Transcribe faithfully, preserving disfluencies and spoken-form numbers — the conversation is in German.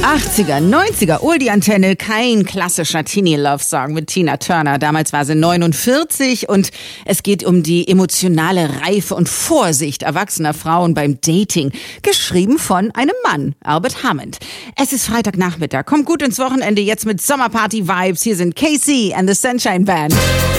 achtziger, neunziger, Oldie-Antenne, kein klassischer Teenie-Love-Song mit Tina Turner. Damals war sie neunundvierzig und es geht um die emotionale Reife und Vorsicht erwachsener Frauen beim Dating. Geschrieben von einem Mann, Albert Hammond. Es ist Freitagnachmittag, kommt gut ins Wochenende jetzt mit Sommerparty-Vibes. Hier sind K C and the Sunshine Band.